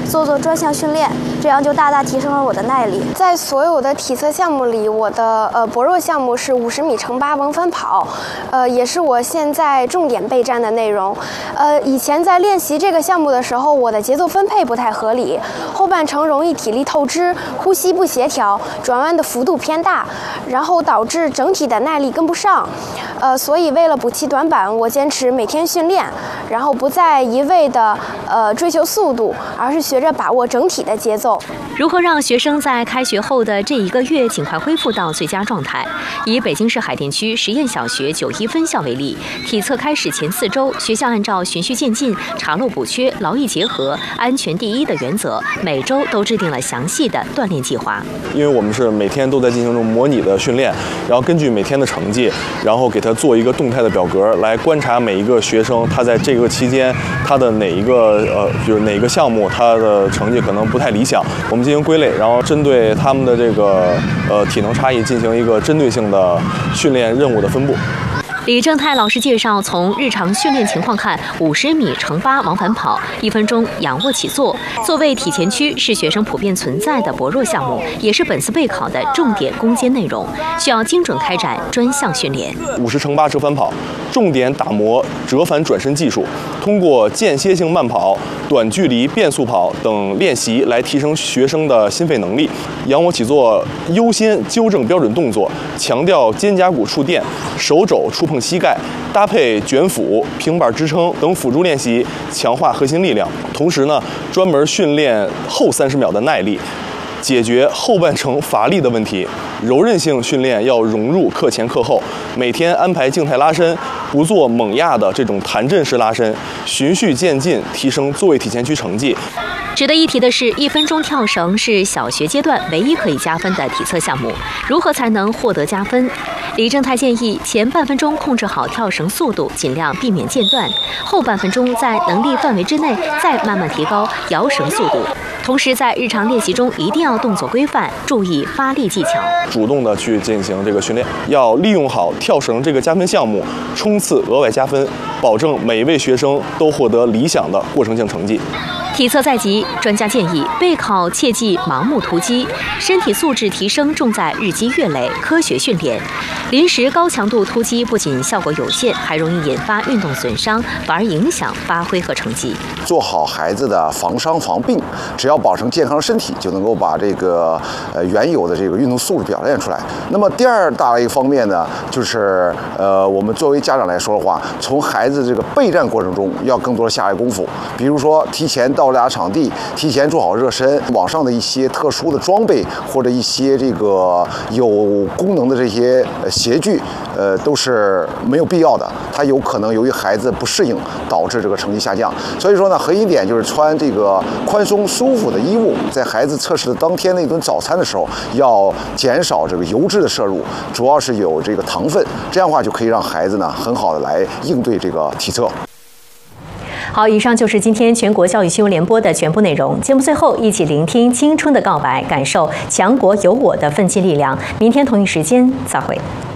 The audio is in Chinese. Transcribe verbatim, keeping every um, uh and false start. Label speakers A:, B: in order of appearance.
A: 做做专项训练，这样就大大提升了我的耐力。在所有的体测项目里，我的呃薄弱项目是五十米乘八往返跑，呃，也是我现在重点备战的内容。呃，以前在练习这个项目的时候，我的节奏分配不太合理，后半程容易体力透支，呼吸不协调，转弯的幅度偏大，然后导致整体的耐力跟不上。呃，所以为了补齐短板，我坚持每天训练，然后不再一味的呃追求速度，而是学着把握整体的节奏。
B: 如何让学生在开学后的这一个月尽快恢复到最佳状态？以北京市海淀区实验小学九一分校为例，体测开始前四周，学校按照循序渐进、查漏补缺、劳逸结合、安全第一的原则，每周都制定了详细的锻炼计划。
C: 因为我们是每天都在进行这种模拟的训练，然后根据每天的成绩，然后给他做一个动态的表格，来观察每一个学生他在这个期间他的哪一个呃就是哪个项目他的成绩可能不太理想，我们进行归类，然后针对他们的这个呃体能差异进行一个针对性的训练任务的分布。
B: 李正泰老师介绍，从日常训练情况看，五十米乘八往返跑，一分钟仰卧起坐，作为体前屈是学生普遍存在的薄弱项目，也是本次备考的重点攻坚内容，需要精准开展专项训练。
C: 五十乘八折返跑，重点打磨折返转身技术，通过间歇性慢跑、短距离变速跑等练习来提升学生的心肺能力。仰卧起坐优先纠正标准动作，强调肩胛骨触电、手肘触碰膝盖，搭配卷腹、平板支撑等辅助练习，强化核心力量。同时呢，专门训练后三十秒的耐力，解决后半程乏力的问题。柔韧性训练要融入课前课后，每天安排静态拉伸，不做猛压的这种弹震式拉伸，循序渐进提升坐位体前屈成绩。
B: 值得一提的是，一分钟跳绳是小学阶段唯一可以加分的体测项目。如何才能获得加分？李正泰建议，前半分钟控制好跳绳速度，尽量避免间断；后半分钟在能力范围之内再慢慢提高摇绳速度。同时，在日常练习中一定要动作规范，注意发力技巧，
C: 主动的去进行这个训练，要利用好跳绳这个加分项目，冲刺额外加分，保证每一位学生都获得理想的过程性成绩。
B: 体测在即，专家建议备考切忌盲目突击，身体素质提升重在日积月累、科学训练。临时高强度突击不仅效果有限，还容易引发运动损伤，反而影响发挥和成绩。
D: 做好孩子的防伤防病，只要保证健康身体，就能够把这个呃原有的这个运动素质表现出来。那么第二大的一个方面呢，就是呃我们作为家长来说的话，从孩子这个备战过程中要更多的下一功夫，比如说提前到达场地，提前做好热身，网上的一些特殊的装备或者一些这个有功能的这些鞋具，呃都是没有必要的，它有可能由于孩子不适应导致这个成绩下降。所以说呢，核心点就是穿这个宽松舒服的衣物，在孩子测试的当天那顿早餐的时候，要减少这个油脂的摄入，主要是有这个糖分，这样的话就可以让孩子呢很好的来应对这个体测。
B: 好，以上就是今天全国教育新闻联播的全部内容。节目最后，一起聆听青春的告白，感受强国有我的奋进力量。明天同一时间再会。